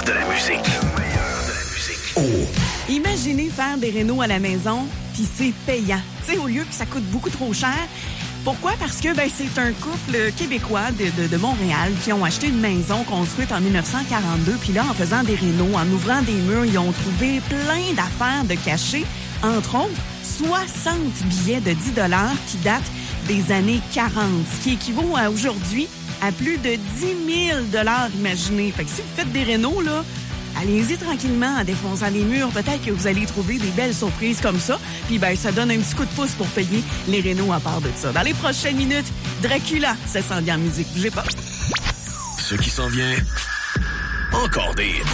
de la musique. Oh! Imaginez faire des rénos à la maison, puis c'est payant. Tu sais, au lieu que ça coûte beaucoup trop cher. Pourquoi? Parce que c'est un couple québécois de Montréal qui ont acheté une maison construite en 1942. Puis là, en faisant des rénos, en ouvrant des murs, ils ont trouvé plein d'affaires de cachés. Entre autres, 60 billets de 10 $ qui datent des années 40, ce qui équivaut à aujourd'hui à plus de 10 000 $, imaginez. Fait que si vous faites des rénos, là, allez-y tranquillement en défonçant les murs. Peut-être que vous allez trouver des belles surprises comme ça. Puis ça donne un petit coup de pouce pour payer les rénos à part de ça. Dans les prochaines minutes, Dracula, ça s'en vient en musique. Bougez pas. Ce qui s'en vient, encore des hits.